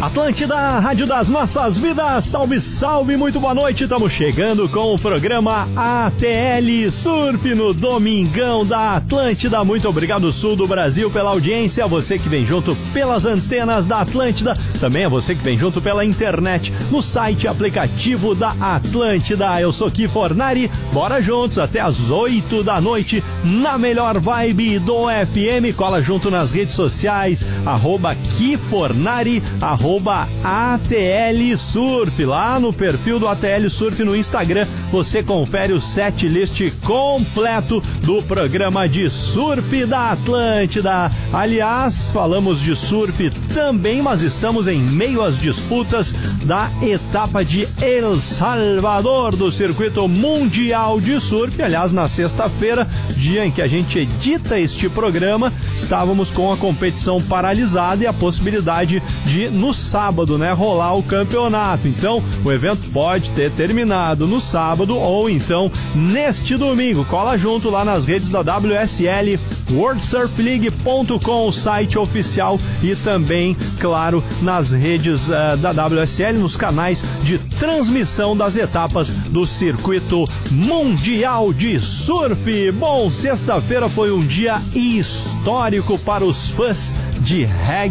Atlântida, Rádio das Nossas Vidas, salve, salve, muito boa noite, estamos chegando com o programa ATL Surf no Domingão da Atlântida. Muito obrigado, sul do Brasil, pela audiência, a você que vem junto pelas antenas da Atlântida, também a você que vem junto pela internet, no site e aplicativo da Atlântida. Eu sou Ki Fornari, bora juntos até as 8 da noite, na melhor vibe do FM, cola junto nas redes sociais, @Ki Fornari, @ATL Surf, lá no perfil do ATL Surf no Instagram, você confere o setlist completo do programa de surf da Atlântida. Aliás, falamos de surf também, mas estamos em meio às disputas da etapa de El Salvador do Circuito Mundial de Surf. Aliás, na sexta-feira, dia em que a gente edita este programa, estávamos com a competição paralisada e a possibilidade de, no sábado, rolar o campeonato. Então, o evento pode ter terminado no sábado ou então neste domingo. Cola junto lá nas redes da WSL, WorldSurfLeague.com, o site oficial, e também, claro, nas redes da WSL, nos canais de transmissão das etapas do Circuito Mundial de Surf. Bom, sexta-feira foi um dia histórico para os fãs de reggae